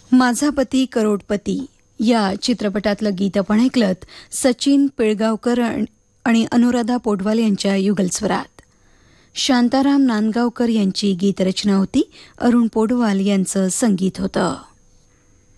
माझा पती करोडपती या चित्रपटातलं गीत आपण ऐकलत सचिन पिळगावकर आणि अनुराधा पोडवाल यांच्या युगलस्वरात. शांताराम नांदगावकर यांची गीतरचना होती. अरुण पोडवाल यांचं संगीत होतं.